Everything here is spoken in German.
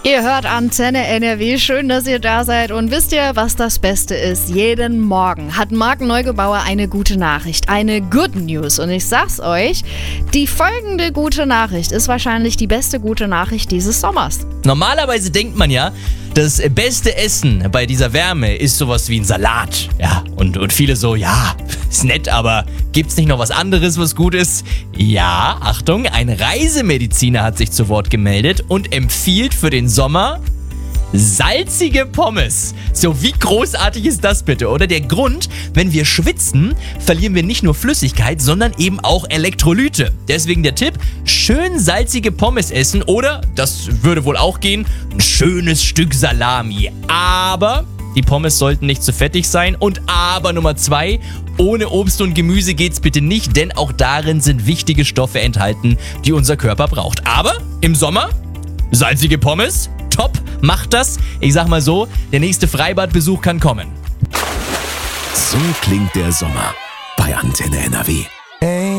Ihr hört Antenne NRW, schön, dass ihr da seid. Und wisst ihr, was das Beste ist? Jeden Morgen hat Marc Neugebauer eine gute Nachricht, eine Good News. Und ich sag's euch, die folgende gute Nachricht ist wahrscheinlich die beste gute Nachricht dieses Sommers. Normalerweise denkt man ja, das beste Essen bei dieser Wärme ist sowas wie ein Salat. Ja, und viele so, ja, ist nett, aber gibt's nicht noch was anderes, was gut ist? Ja, Achtung, ein Reisemediziner hat sich zu Wort gemeldet und empfiehlt für den Sommer salzige Pommes. So, wie großartig ist das bitte, oder? Der Grund, wenn wir schwitzen, verlieren wir nicht nur Flüssigkeit, sondern eben auch Elektrolyte. Deswegen der Tipp, schön salzige Pommes essen oder, das würde wohl auch gehen, ein schönes Stück Salami. Aber die Pommes sollten nicht zu fettig sein. Und aber Nummer 2, ohne Obst und Gemüse geht's bitte nicht, denn auch darin sind wichtige Stoffe enthalten, die unser Körper braucht. Aber im Sommer, salzige Pommes, top, macht das. Ich sag mal so, der nächste Freibadbesuch kann kommen. So klingt der Sommer bei Antenne NRW.